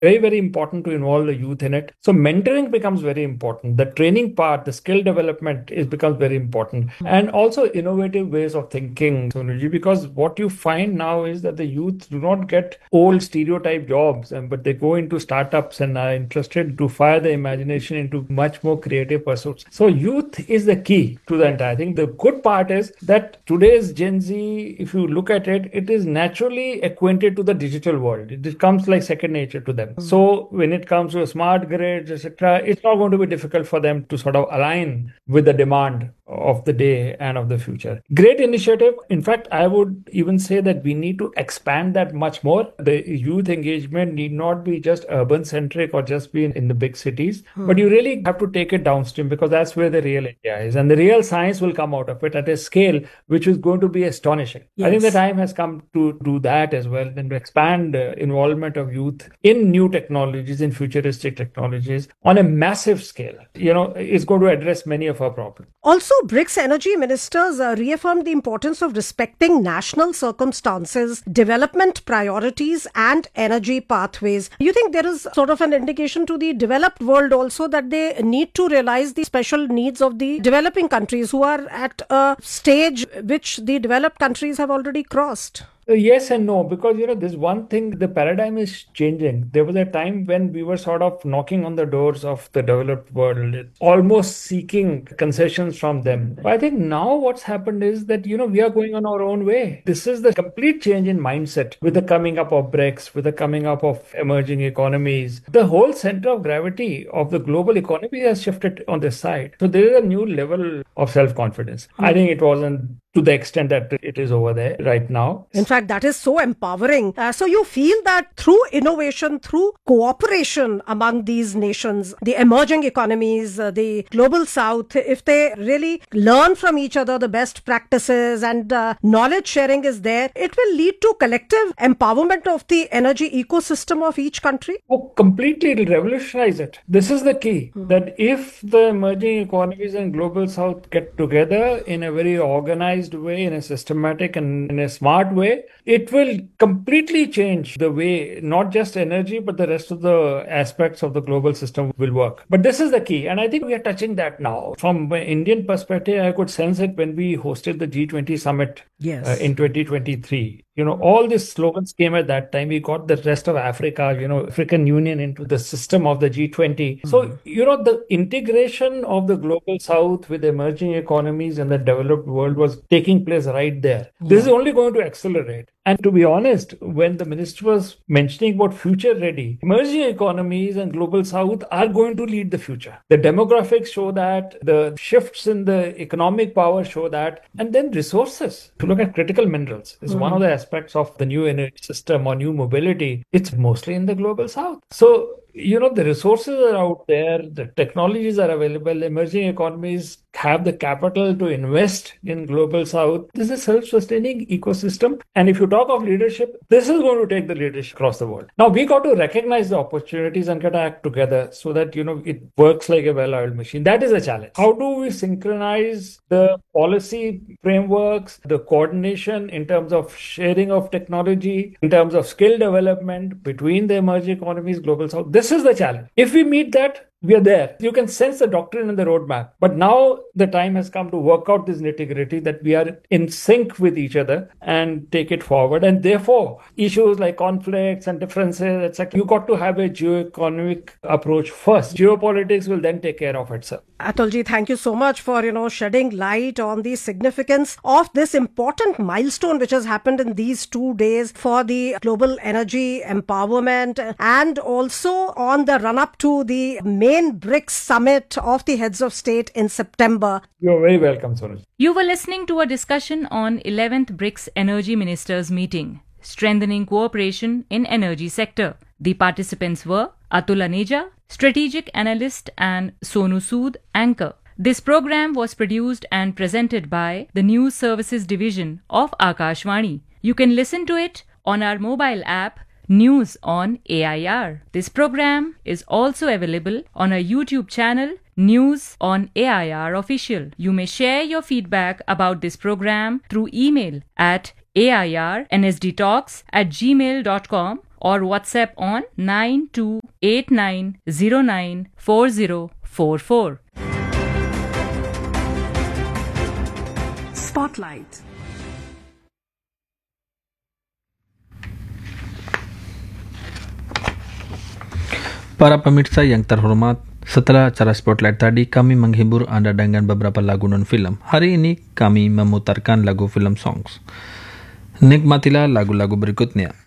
very, very important to involve the youth in it. So mentoring becomes very important. The training part, the skill development becomes very important. And also innovative ways of thinking, Sonuji, because what you find now is that the youth do not get old stereotype jobs, but they go into startups and are interested to fire the imagination into much more creative pursuits. So youth is the key to the entire thing. The good part is that today's Gen Z, if you look at it, it is naturally acquainted to the digital world. It comes like second nature to them. So when it comes to smart grids, etc., it's not going to be difficult for them to sort of align with the demand of the day and of the future. Great initiative. In fact, I would even say that we need to expand that much more. The youth engagement need not be just urban centric or just be in the big cities, but you really have to take it downstream, because that's where the real India is. And the real science will come out of it at a scale which is going to be astonishing. Yes. I think the time has come to do that as well, and to expand involvement of youth in new technologies, in futuristic technologies on a massive scale. It's going to address many of our problems. Also, BRICS energy ministers reaffirmed the importance of respecting national circumstances, development priorities, and energy pathways. You think there is sort of an indication to the developed world also that they need to realize the special needs of the developing countries who are at a stage which the developed countries have already crossed? Yes and no, because there's one thing, the paradigm is changing. There was a time when we were sort of knocking on the doors of the developed world, almost seeking concessions from them. But I think now what's happened is that, we are going on our own way. This is the complete change in mindset with the coming up of BRICS, with the coming up of emerging economies. The whole center of gravity of the global economy has shifted on this side. So there is a new level of self-confidence. I think it wasn't to the extent that it is over there right now. In fact, that is so empowering. So you feel that through innovation, through cooperation among these nations, the emerging economies, the global south, if they really learn from each other the best practices and knowledge sharing is there, it will lead to collective empowerment of the energy ecosystem of each country? Oh, completely. It will revolutionize it. This is the key, that if the emerging economies and global south get together in a very organized way, in a systematic and in a smart way, it will completely change the way not just energy but the rest of the aspects of the global system will work. But this is the key, and I think we are touching that now. From an Indian perspective, I could sense it when we hosted the G20 summit in 2023. All these slogans came at that time. We got the rest of Africa, African Union into the system of the G20. So, the integration of the global south with emerging economies and the developed world was taking place right there. This is only going to accelerate. And to be honest, when the minister was mentioning about future ready, emerging economies and global south are going to lead the future. The demographics show that, the shifts in the economic power show that, and then resources. To look at critical minerals is one of the aspects of the new energy system or new mobility. It's mostly in the global south. So, the resources are out there, the technologies are available, emerging economies have the capital to invest in global south. This is a self-sustaining ecosystem. And if you talk of leadership, this is going to take the leadership across the world. Now, we got to recognize the opportunities and get our act together so that, it works like a well-oiled machine. That is a challenge. How do we synchronize the policy frameworks, the coordination in terms of sharing of technology, in terms of skill development between the emerging economies, global south? This is the challenge. If we meet that, we are there. You can sense the doctrine and the roadmap. But now the time has come to work out this nitty-gritty, that we are in sync with each other and take it forward. And therefore, issues like conflicts and differences, etc., you got to have a geo-economic approach first. Geopolitics will then take care of itself. Atulji, thank you so much for, shedding light on the significance of this important milestone which has happened in these 2 days for the global energy empowerment, and also on the run-up to the main BRICS summit of the heads of state in September. You're very welcome, Sonal. You were listening to a discussion on 11th BRICS Energy Ministers Meeting, Strengthening Cooperation in Energy Sector. The participants were Atul Aneja, Strategic Analyst, and Sonu Sood, Anchor. This program was produced and presented by the News Services Division of Akashvani. You can listen to it on our mobile app, News on AIR. This program is also available on our YouTube channel, News on AIR Official. You may share your feedback about this program through email at airnsdtalks@gmail.com or WhatsApp on 9289094044. Spotlight. Para pemirsa yang terhormat, setelah acara Spotlight tadi kami menghibur Anda dengan beberapa lagu non-film. Hari ini kami memutarkan lagu film songs. Nikmatilah lagu-lagu berikutnya.